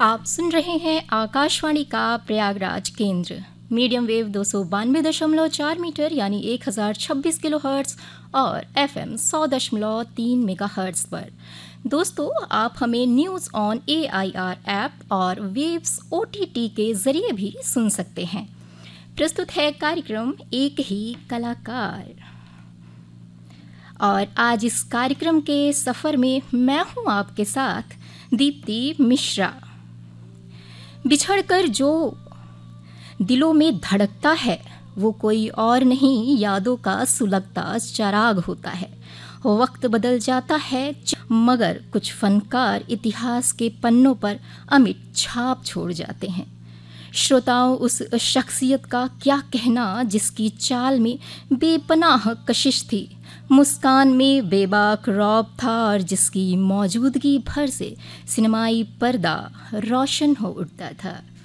आप सुन रहे हैं आकाशवाणी का प्रयागराज केंद्र। मीडियम वेव 292.4 मीटर यानी 1026 किलोहर्ट्ज़ और एफएम 100.3 मेगाहर्ट्ज़ पर। दोस्तों, आप हमें न्यूज़ ऑन AIR ऐप और वेव्स OTT के ज़रिए भी सुन सकते हैं। प्रस्तुत है कार्यक्रम एक ही कलाकार, और आज इस कार्यक्रम के सफ़र में मैं हूँ आपके साथ दीप्ति मिश्रा। बिछड़कर जो दिलों में धड़कता है वो कोई और नहीं, यादों का सुलगता चराग होता है। वक्त बदल जाता है मगर कुछ फनकार इतिहास के पन्नों पर अमिट छाप छोड़ जाते हैं। श्रोताओं, उस शख्सियत का क्या कहना जिसकी चाल में बेपनाह कशिश थी, मुस्कान में बेबाक रौब था और जिसकी मौजूदगी भर से सिनेमाई पर्दा रोशन हो उठता था।